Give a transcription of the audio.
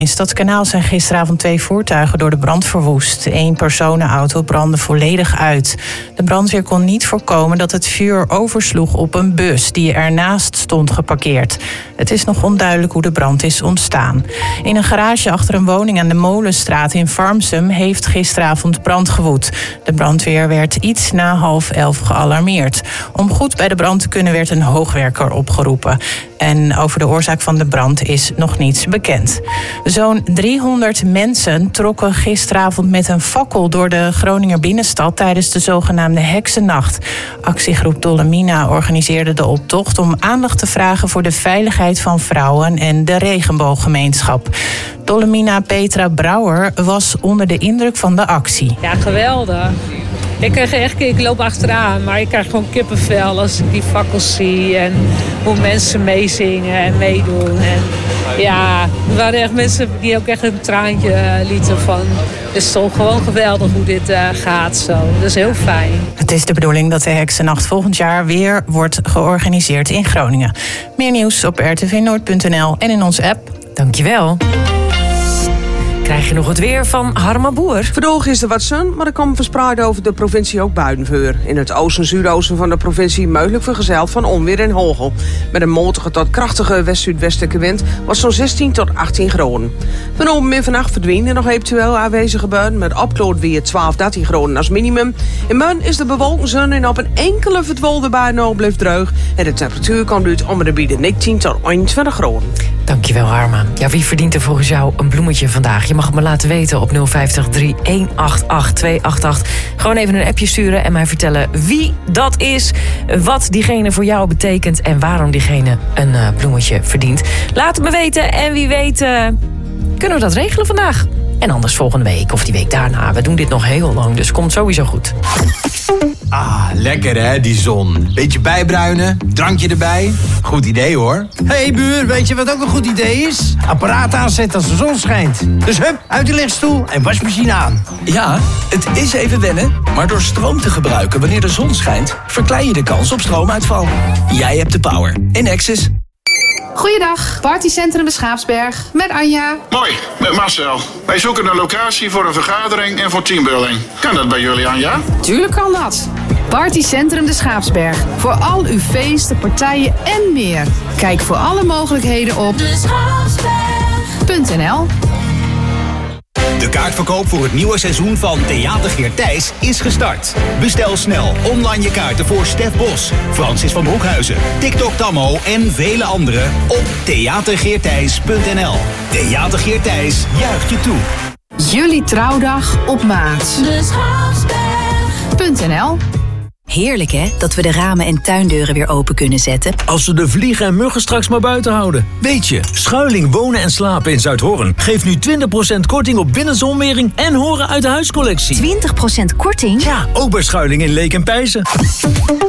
In Stadskanaal zijn gisteravond 2 voertuigen door de brand verwoest. 1 personenauto brandde volledig uit. De brandweer kon niet voorkomen dat het vuur oversloeg op een bus die ernaast stond geparkeerd. Het is nog onduidelijk hoe de brand is ontstaan. In een garage achter een woning aan de Molenstraat in Farmsum heeft gisteravond brand gewoed. De brandweer werd iets na 10:30 gealarmeerd. Om goed bij de brand te kunnen werd een hoogwerker opgeroepen. En over de oorzaak van de brand is nog niets bekend. Zo'n 300 mensen trokken gisteravond met een fakkel door de Groninger binnenstad tijdens de zogenaamde Heksennacht. Actiegroep Dolomina organiseerde de optocht om aandacht te vragen voor de veiligheid van vrouwen en de regenbooggemeenschap. Dolomina Petra Brouwer was onder de indruk van de actie. Ja, geweldig. Ik loop achteraan, maar ik krijg gewoon kippenvel als ik die fakkels zie en hoe mensen meezingen en meedoen. En ja, er waren echt mensen die ook echt een traantje lieten van. Het is toch gewoon geweldig hoe dit gaat zo. Dat is heel fijn. Het is de bedoeling dat de Heksennacht volgend jaar weer wordt georganiseerd in Groningen. Meer nieuws op rtvnoord.nl en in onze app. Dankjewel. Krijg je nog het weer van Harma Boer? Vandaag is er wat zon, maar er komt verspreid over de provincie ook buitenvuur. In het oosten en zuidoosten van de provincie mogelijk vergezeld van onweer en hagel. Met een matige tot krachtige west-zuidwestelijke wind was zo'n 16 tot 18 graden. Vanavond en vannacht verdwijnen nog eventueel aanwezige buien met opklaard weer 12-13 graden als minimum. In Mön is de bewolking zon en op een enkele verdwolde bui nog blijft droog. En de temperatuur komt uit om de bieden 19 tot 21 graden. Dankjewel, Harma. Ja, wie verdient er volgens jou een bloemetje vandaag? Je mag het me laten weten op 050 3188 288. Gewoon even een appje sturen en mij vertellen wie dat is, wat diegene voor jou betekent en waarom diegene een bloemetje verdient. Laat het me weten en wie weet kunnen we dat regelen vandaag. En anders volgende week of die week daarna. We doen dit nog heel lang, dus komt sowieso goed. Ah, lekker hè, die zon. Beetje bijbruinen, drankje erbij. Goed idee hoor. Hey buur, weet je wat ook een goed idee is? Apparaat aanzetten als de zon schijnt. Dus hup, uit de lichtstoel en wasmachine aan. Ja, het is even wennen, maar door stroom te gebruiken wanneer de zon schijnt, verklein je de kans op stroomuitval. Jij hebt de power. Enexis. Goeiedag, Partycentrum de Schaapsberg met Anja. Mooi, met Marcel. Wij zoeken een locatie voor een vergadering en voor teambuilding. Kan dat bij jullie, Anja? Tuurlijk kan dat. Partycentrum de Schaapsberg. Voor al uw feesten, partijen en meer. Kijk voor alle mogelijkheden op deschaapsberg.nl. De kaartverkoop voor het nieuwe seizoen van Theater Geert Thijs is gestart. Bestel snel online je kaarten voor Stef Bos, Francis van Broekhuizen, TikTok Tammo en vele anderen op theatergeerthijs.nl. Theater Geert Thijs juicht je toe. Jullie trouwdag op maat. Deschaapsberg.nl. Heerlijk hè, dat we de ramen en tuindeuren weer open kunnen zetten. Als we de vliegen en muggen straks maar buiten houden. Weet je, Schuiling Wonen en Slapen in Zuidhorn geeft nu 20% korting op binnenzonwering en horen uit de huiscollectie. 20% korting? Ja, ook bij Schuiling in Leek en Pijzen.